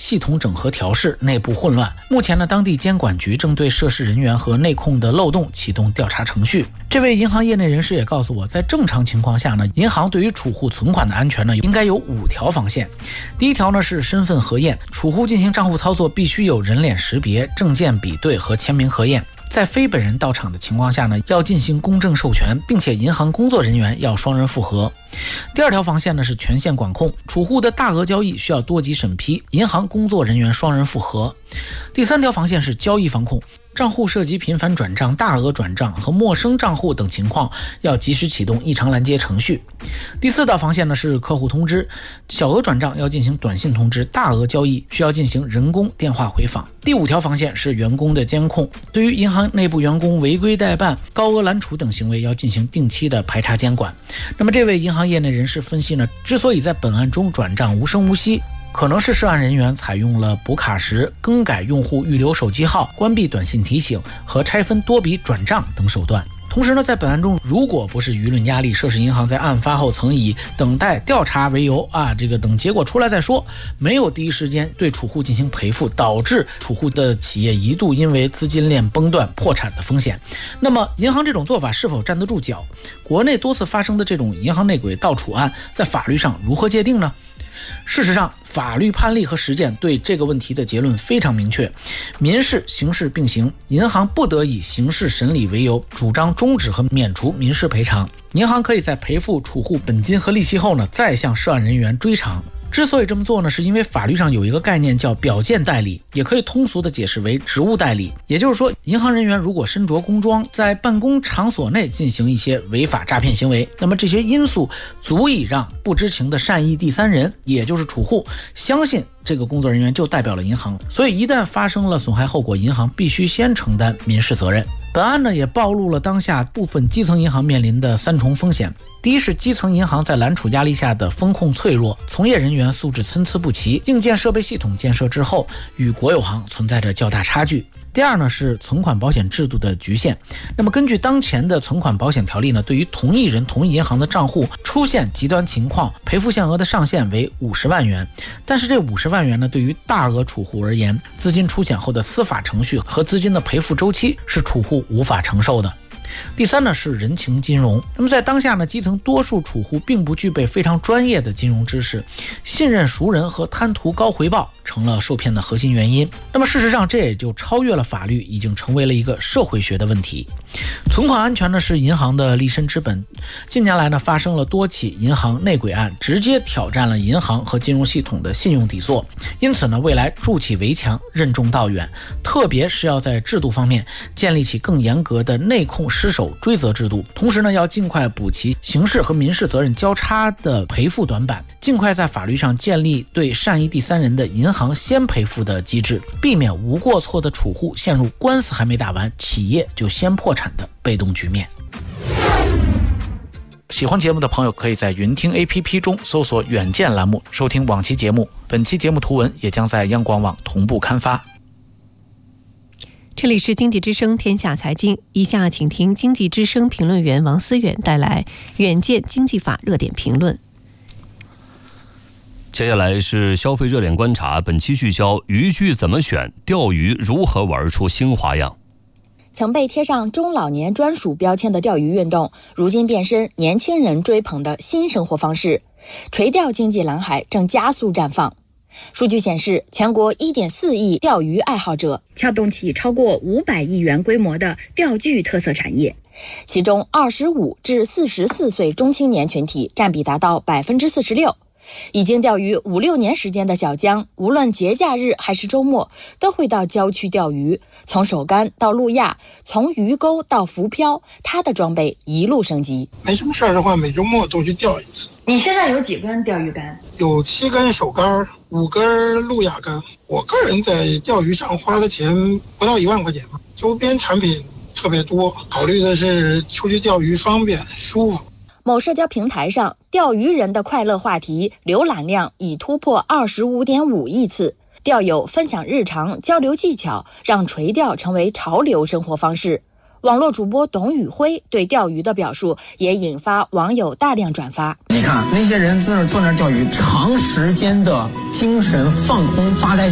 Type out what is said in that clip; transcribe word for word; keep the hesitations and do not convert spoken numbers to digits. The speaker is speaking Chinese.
系统整合调试，内部混乱。目前呢，当地监管局正对涉事人员和内控的漏洞启动调查程序。这位银行业内人士也告诉我，在正常情况下呢，银行对于储户存款的安全呢，应该有五条防线。第一条呢是身份核验，储户进行账户操作必须有人脸识别、证件比对和签名核验。在非本人到场的情况下呢，要进行公证授权，并且银行工作人员要双人复核。第二条防线呢是权限管控，储户的大额交易需要多级审批，银行工作人员双人复核。第三条防线是交易防控，账户涉及频繁转账、大额转账和陌生账户等情况，要及时启动异常拦截程序。第四道防线呢是客户通知，小额转账要进行短信通知，大额交易需要进行人工电话回访。第五条防线是员工的监控，对于银行内部员工违规代办、高额揽储等行为，要进行定期的排查监管。那么这位银行业内人士分析呢，之所以在本案中转账无声无息，可能是涉案人员采用了补卡时更改用户预留手机号、关闭短信提醒和拆分多笔转账等手段。同时呢，在本案中，如果不是舆论压力，涉事银行在案发后曾以等待调查为由啊，这个等结果出来再说，没有第一时间对储户进行赔付，导致储户的企业一度因为资金链崩断破产的风险。那么，银行这种做法是否站得住脚？国内多次发生的这种银行内鬼盗储案，在法律上如何界定呢？事实上，法律判例和实践对这个问题的结论非常明确，民事、刑事并行，银行不得以刑事审理为由主张终止和免除民事赔偿。银行可以在赔付储户本金和利息后呢，再向涉案人员追偿。之所以这么做呢，是因为法律上有一个概念叫表见代理，也可以通俗的解释为职务代理。也就是说，银行人员如果身着工装，在办公场所内进行一些违法诈骗行为，那么这些因素足以让不知情的善意第三人，也就是储户，相信这个工作人员就代表了银行。所以一旦发生了损害后果，银行必须先承担民事责任。本案呢也暴露了当下部分基层银行面临的三重风险。第一是基层银行在揽储压力下的风控脆弱，从业人员素质参差不齐，硬件设备系统建设之后与国有行存在着较大差距。第二呢是存款保险制度的局限。那么根据当前的存款保险条例呢，对于同一人同一银行的账户出现极端情况，赔付限额的上限为五十万元。但是这五十万元呢，对于大额储户而言，资金出险后的司法程序和资金的赔付周期是储户无法承受的。第三呢是人情金融。那么在当下呢，基层多数储户并不具备非常专业的金融知识，信任熟人和贪图高回报成了受骗的核心原因。那么事实上，这也就超越了法律，已经成为了一个社会学的问题。存款安全呢是银行的立身之本。近年来呢，发生了多起银行内鬼案，直接挑战了银行和金融系统的信用底座。因此呢，未来筑起围墙，任重道远，特别是要在制度方面建立起更严格的内控失守追责制度，同时呢，要尽快补齐刑事和民事责任交叉的赔付短板，尽快在法律上建立对善意第三人的银行先赔付的机制，避免无过错的储户陷入官司还没打完，企业就先破产的被动局面。喜欢节目的朋友可以在云听 A P P 中搜索远见栏目收听往期节目，本期节目图文也将在央广网同步刊发。 这里是经济之声天下财经，以下请听经济之声评论员王思远带来远见经济法热点评论。 接下来是消费热点观察，本期聚焦渔具怎么选，钓鱼如何玩出新花样。 曾被贴上中老年专属标签的钓鱼运动，如今变身年轻人追捧的新生活方式，垂钓经济蓝海正加速绽放。数据显示，全国 一点四亿钓鱼爱好者，撬动起超过五百亿元规模的钓具特色产业，其中二十五至四十四岁中青年群体占比达到 百分之四十六。已经钓鱼五六年时间的小江，无论节假日还是周末，都会到郊区钓鱼。从手竿到路亚，从鱼钩到浮漂，他的装备一路升级。 没什么事儿的话，每周末都去钓一次。 你现在有几根钓鱼竿？ 有七根手竿，五根路亚竿。我个人在钓鱼上花的钱不到一万块钱吧，周边产品特别多，考虑的是出去钓鱼方便舒服。 某社交平台上，钓鱼人的快乐话题浏览量已突破 二十五点五亿次。钓友分享日常，交流技巧，让垂钓成为潮流生活方式。网络主播董宇辉对钓鱼的表述也引发网友大量转发。 你看那些人在那坐那钓鱼，长时间的精神放空发呆。